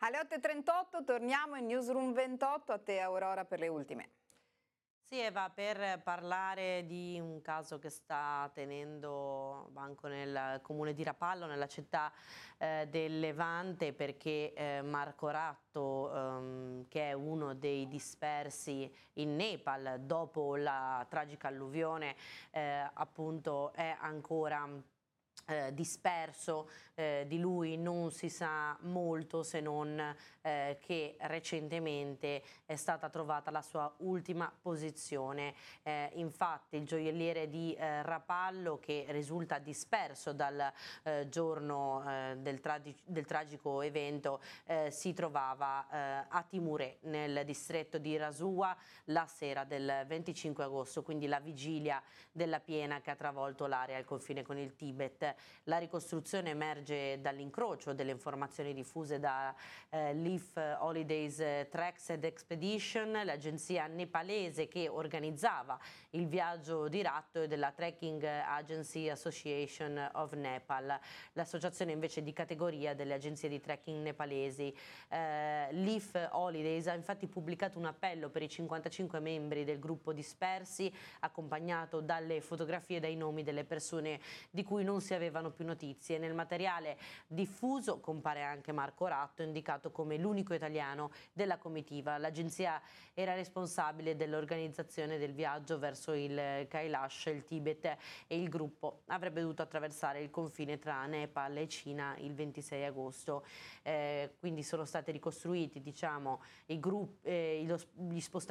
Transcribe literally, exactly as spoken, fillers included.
Alle otto e trentotto torniamo in Newsroom ventotto, a te Aurora per le ultime. Sì, Eva, per parlare di un caso che sta tenendo banco nel comune di Rapallo, nella città eh, del Levante, perché eh, Marco Ratto, ehm, che è uno dei dispersi in Nepal dopo la tragica alluvione, eh, appunto è ancora Eh, disperso. Eh, di lui non si sa molto, se non eh, che recentemente è stata trovata la sua ultima posizione. Eh, infatti il gioielliere di eh, Rapallo, che risulta disperso dal eh, giorno eh, del, tragi del tragico evento, eh, si trovava eh, a Timuré, nel distretto di Rasua, la sera del venticinque agosto, quindi la vigilia della piena che ha travolto l'area al confine con il Tibet. La ricostruzione emerge dall'incrocio delle informazioni diffuse da eh, Leaf Holidays Tracks and Expedition, l'agenzia nepalese che organizzava il viaggio di Ratto, e della Trekking Agency Association of Nepal, l'associazione invece di categoria delle agenzie di trekking nepalesi. Eh, Leaf Holidays ha infatti pubblicato un appello per i cinquantacinque membri del gruppo dispersi, accompagnato dalle fotografie e dai nomi delle persone di cui non si avevano più notizie. Nel materiale diffuso compare anche Marco Ratto, indicato come l'unico italiano della comitiva. L'agenzia era responsabile dell'organizzazione del viaggio verso il Kailash, il Tibet, e il gruppo avrebbe dovuto attraversare il confine tra Nepal e Cina il ventisei agosto. Eh, quindi sono stati ricostruiti, diciamo, i gruppi, eh, gli spostamenti